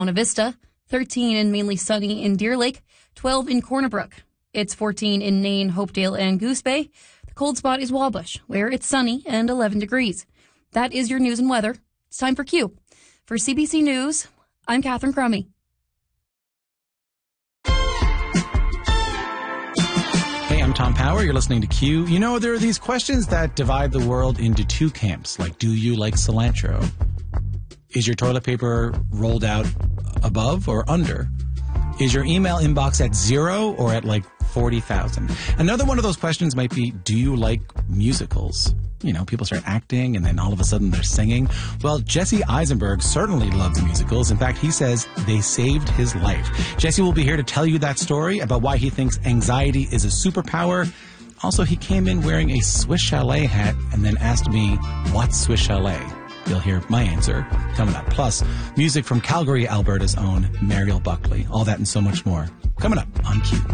Buena Vista, 13 and mainly sunny in Deer Lake, 12 in Corner Brook. It's 14 in Nain, Hopedale, and Goose Bay. The cold spot is Wabush, where it's sunny and 11 degrees. That is your news and weather. It's time for Q. For CBC News, I'm Catherine Crummy. Hey, I'm Tom Power. You're listening to Q. You know, there are these questions that divide the world into two camps, like, do you like cilantro? Is your toilet paper rolled out above or under? Is your email inbox at 0 or at like 40,000? Another one of those questions might be, do you like musicals? You know, people start acting and then all of a sudden they're singing. Well, Jesse Eisenberg certainly loves musicals. In fact, he says they saved his life. Jesse will be here to tell you that story about why he thinks anxiety is a superpower. Also, he came in wearing a Swiss Chalet hat and then asked me, what's Swiss Chalet? You'll hear my answer coming up. Plus, music from Calgary, Alberta's own Mariel Buckley. All that and so much more coming up on Q.